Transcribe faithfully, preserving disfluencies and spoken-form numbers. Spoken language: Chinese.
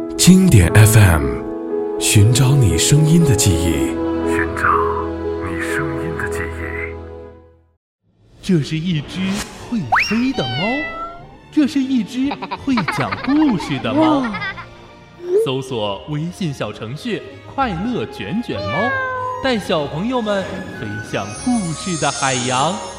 经典 F M， 寻找你声音的记忆，寻找你声音的记忆。 这是一只会飞的猫，这是一只会讲故事的猫。搜索微信小程序快乐卷卷猫，带小朋友们飞向故事的海洋。